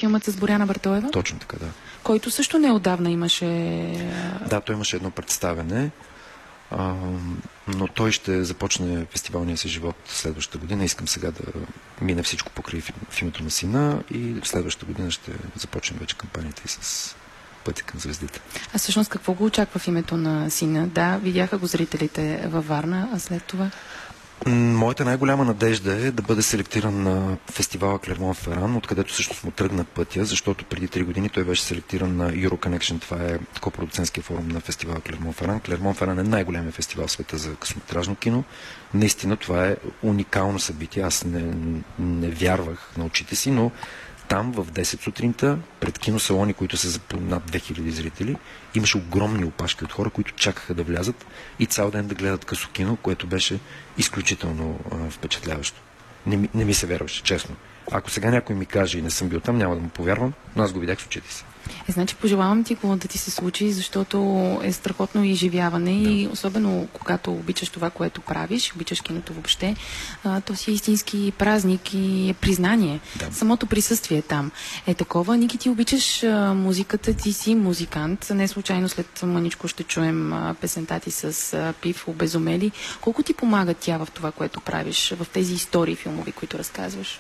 филмът с Боряна Бартоева? Точно така, да. Който също неотдавна имаше... Да, той имаше едно представяне, но той ще започне фестивалния си живот следващата година. Искам сега да мине всичко покрай в името на сина и следващата година ще започнем вече кампанията и с Пътя към звездите. А всъщност какво го очаква в името на сина? Да, видяха го зрителите във Варна, а след това? Моята най-голяма надежда е да бъде селектиран на фестивала Клермон-Феран, откъдето всъщност му тръгна пътя, защото преди 3 години той беше селектиран на Euroconnection. Това е копродуцентския форум на фестивала Клермон-Феран. Клермон-Феран е най-големия фестивал в света за късометражно кино. Наистина това е уникално събитие. Аз не вярвах на очите си, но там в 10 сутринта, пред киносалони, които са за над 2000 зрители, имаше огромни опашки от хора, които чакаха да влязат и цял ден да гледат късо кино, което беше изключително впечатляващо. Не ми се вярваше, честно. Ако сега някой ми каже и не съм бил там, няма да му повярвам, но аз го видях с очите си. Значи пожелавам ти го да ти се случи, защото е страхотно изживяване и особено когато обичаш това, което правиш, обичаш киното въобще, то си е истински празник и е признание. Да. Самото присъствие там е такова. Ники, ти обичаш музиката, ти си музикант. Не случайно след маничко ще чуем песента ти с Пив, Обезумели. Колко ти помага тя в това, което правиш, в тези истории филмови, които разказваш?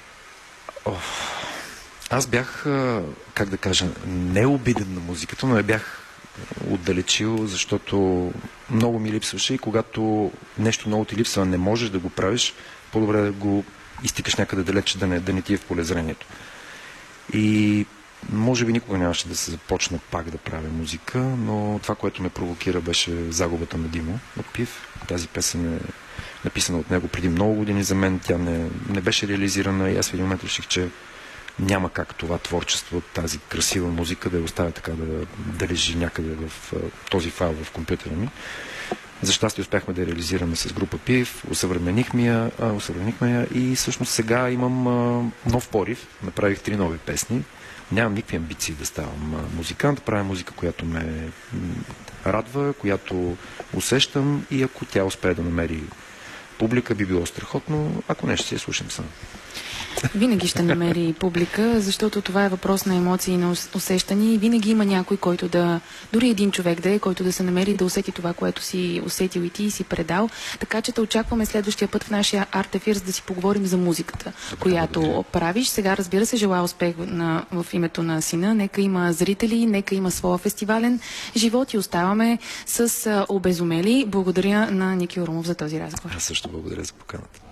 Аз бях, как да кажа, не обиден на музиката, но я бях отдалечил, защото много ми липсваше и когато нещо много ти липсва, не можеш да го правиш, по-добре да го изтикаш някъде далече, да не ти е в полезрението. И може би никога нямаше да се започна пак да правя музика, но това, което ме провокира, беше загубата на Димо от Пив. Тази песен е написана от него преди много години за мен, тя не беше реализирана и аз в един момент реших, че няма как това творчество, тази красива музика да я оставя така да лежи някъде в този файл в компютъра ми. За щастие успяхме да я реализираме с група Пив, усъвременихме я и всъщност сега имам нов порив. Направих 3 нови песни. Нямам никакви амбиции да ставам музикант. Правя музика, която ме радва, която усещам и ако тя успее да намери публика, би било страхотно. Ако не, ще си я слушам сам. Винаги ще намери публика, защото това е въпрос на емоции и на усещания и винаги има някой, който дори един човек да е, който да се намери да усети това, което си усетил и ти и си предал. Така че те очакваме следващия път в нашия Арт Ефир, за да си поговорим за музиката, която правиш. Сега, разбира се, желая успех в името на сина. Нека има зрители, нека има своя фестивален живот и оставаме с Обезумели. Благодаря на Ники Орумов за този разговор. Аз също благодаря за поканата.